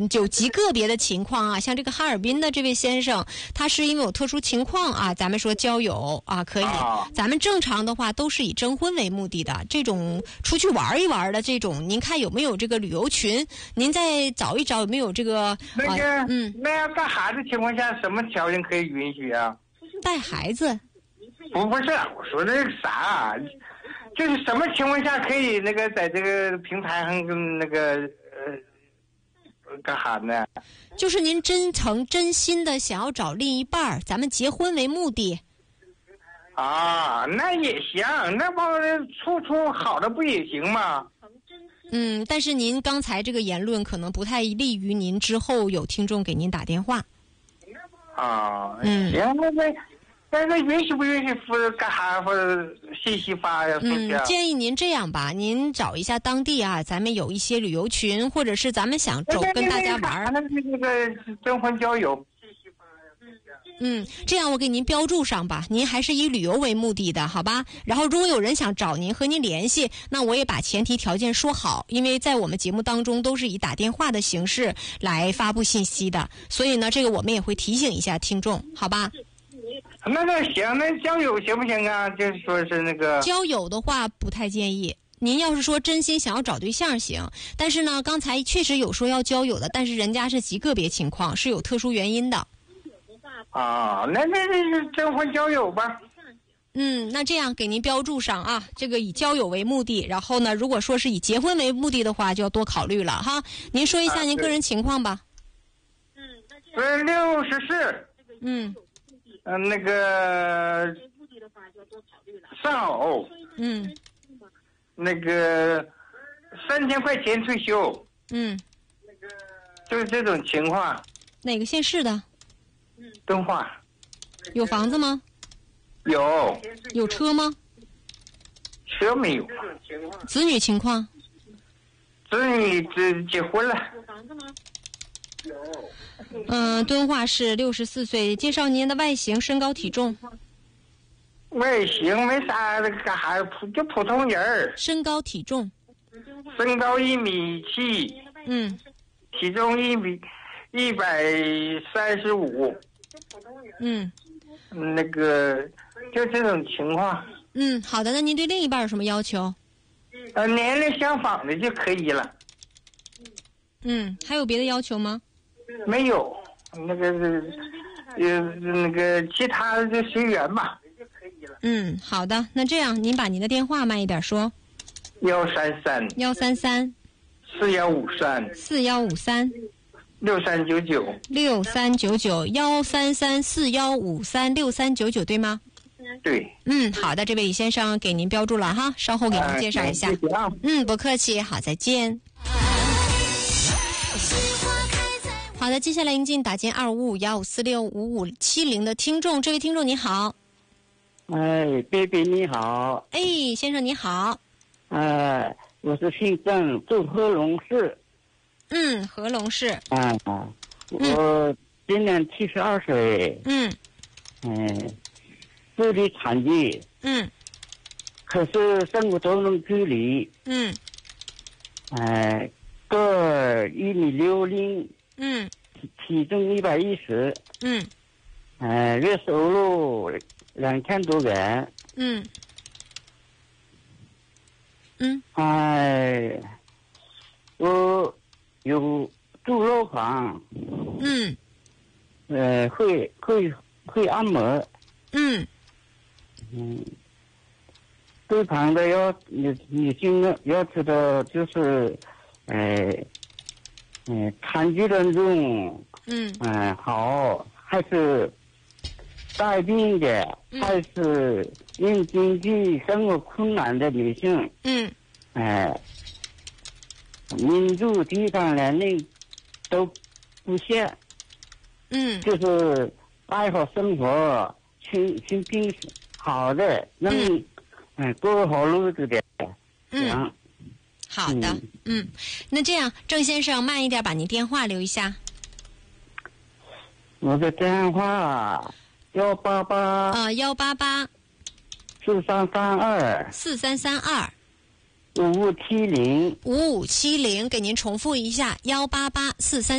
有极个别的情况啊，像这个哈尔滨的这位先生，他是因为有特殊情况啊，咱们说交友啊可以，咱们正常的话都是以征婚为目的的，这种出去玩一玩的这种，您看有没有这个旅游群？您再找一找有没有这个那要带孩子情况下，什么条件可以允许啊？ 带孩子？ 不是，我说那个啥，就是什么情况下可以那个在这个平台上跟那个干啥呢？ 就是您真诚真心的想要找另一半，咱们结婚为目的。 啊，那也行，那帮处好的不也行吗？ 但是您刚才这个言论可能不太利于您之后有听众给您打电话。 啊，行，那允许不允许干啥或者信息发呀？ 建议您这样吧，您找一下当地啊，咱们有一些旅游群，或者是咱们想跟大家玩。 那个征婚交友。 这样我给您标注上吧，您还是以旅游为目的的，好吧？然后如果有人想找您和您联系，那我也把前提条件说好，因为在我们节目当中都是以打电话的形式来发布信息的，所以呢，这个我们也会提醒一下听众，好吧？ 那行，那交友行不行啊？就是说是那个交友的话不太建议。您要是说真心想要找对象行，但是呢，刚才确实有说要交友的，但是人家是极个别情况，是有特殊原因的。 啊，那征婚交友吧。 那这样给您标注上啊，这个以交友为目的，然后呢，如果说是以结婚为目的的话，就要多考虑了哈。您说一下您个人情况吧。 64。那个丧偶。那个3000块钱退休。就是这种情况。 哪个县市的？ 敦化。 有房子吗？ 有。 有车吗？ 车没有。 子女情况？ 子女结婚了。 有房子吗？ 有。敦化市64岁，介绍您的外形、身高、体重。 外形没啥干啥，就普通人儿。 身高体重？ 身高1.7米。体重135。那个就这种情况。 好的，那您对另一半有什么要求？ 年龄相仿的就可以了。 还有别的要求吗？ 没有，那个其他的就随缘吧。 好的，那这样您把您的电话慢一点说。 133 4153 6399 13341536399对吗？ 对。 好的，这位李先生给您标注了哈，稍后给您介绍一下。不客气，好，再见。好的，接下来迎进打进25515465570的听众，这位听众你好。 baby 你好。 先生你好。 我是姓郑，住合龙市。 合龙市。 我今年72岁。智力残疾。可是生活都能自理。个1.60米。体重110。月收入2000多元。我有住楼房。会按摩。对旁的女性要知道就是残疾人中好，还是带病的，还是因经济生活困难的女性。民族地方年龄都不限。就是爱好生活，心情好的，能过好日子的。 好的。那这样，郑先生慢一点，把您电话留一下。 我的电话 188 4332 5570 5570，给您重复一下188 4332